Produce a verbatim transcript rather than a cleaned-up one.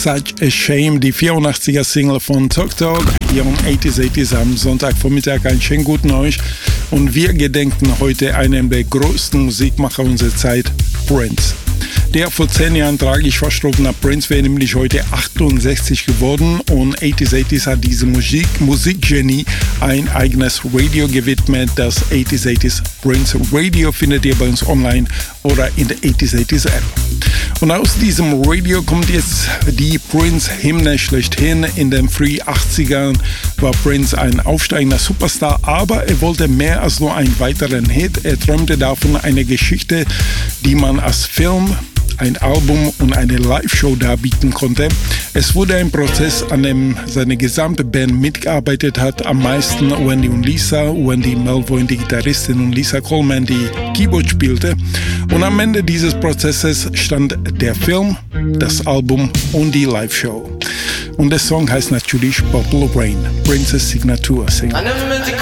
Such a Shame, die vierundachtziger Single von Talk Talk, hier um achtziger achtziger am Sonntagvormittag. Einen schönen guten euch. Und wir gedenken heute einem der größten Musikmacher unserer Zeit, Prince. Der vor zehn Jahren tragisch verstorbene Prince wäre nämlich heute achtundsechzig geworden und achtziger achtziger hat diese Musik, Musikgenie ein eigenes Radio gewidmet. Das achtziger achtziger Prince Radio findet ihr bei uns online oder in der achtziger achtziger App. Und aus diesem Radio kommt jetzt die Prince-Hymne schlechthin. In den frühen achtzigern war Prince ein aufsteigender Superstar, aber er wollte mehr als nur einen weiteren Hit. Er träumte davon, eine Geschichte, die man als Film, ein Album und eine Live-Show darbieten konnte. Es wurde ein Prozess, an dem seine gesamte Band mitgearbeitet hat. Am meisten Wendy und Lisa, Wendy Melvoin, die Gitarristin, und Lisa Coleman, die Keyboard spielte. Und am Ende dieses Prozesses stand der Film, das Album und die Live-Show. Und der Song heißt natürlich Purple Rain, Prince's Signature-Single.